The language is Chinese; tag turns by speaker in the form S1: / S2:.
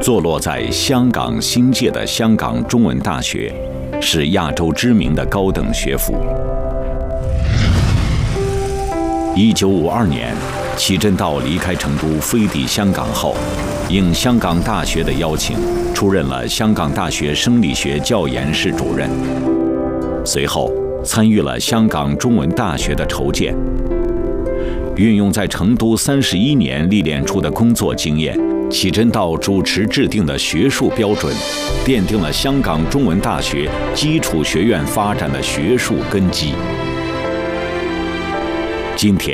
S1: 坐落在香港新界的香港中文大学，是亚洲知名的高等学府。1952年，齐振道离开成都飞抵香港后，应香港大学的邀请，出任了香港大学生理学教研室主任。随后，参与了香港中文大学的筹建。运用在成都31年历练出的工作经验，齐振道主持制定的学术标准，奠定了香港中文大学基础学院发展的学术根基。今天，